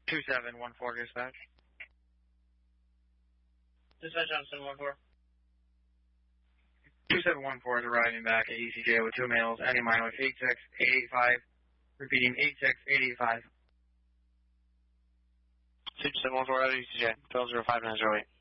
2714 dispatch. Dispatch on 714. 2714 is arriving back at ECJ with 2 males, ending mileage 86885. Repeating 86885. 2714 out of ECJ. 1205 908.